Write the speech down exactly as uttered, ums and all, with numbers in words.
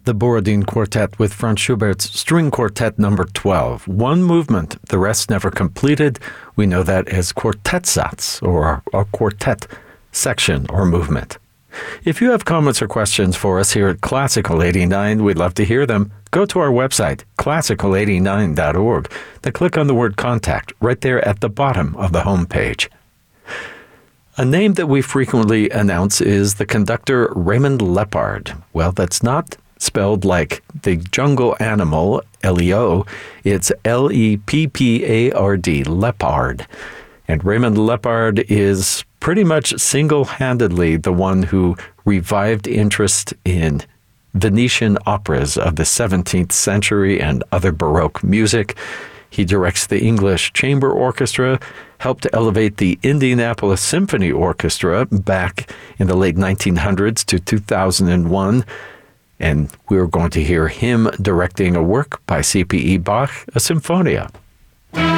the Borodin Quartet with Franz Schubert's String Quartet number twelve. One movement, the rest never completed. We know that as Quartetsatz, or a quartet section or movement. If you have comments or questions for us here at Classical eighty-nine, we'd love to hear them. Go to our website, classical eighty-nine dot org, then click on the word Contact right there at the bottom of the homepage. A name that we frequently announce is the conductor Raymond Leppard. Well, that's not spelled like the jungle animal, L E O. It's L E P P A R D, Leppard. And Raymond Leppard is pretty much single-handedly the one who revived interest in Venetian operas of the seventeenth century and other Baroque music. He directs the English Chamber Orchestra, helped elevate the Indianapolis Symphony Orchestra back in the late nineteen hundreds to two thousand one. And we're going to hear him directing a work by C P E Bach, a Symphonia.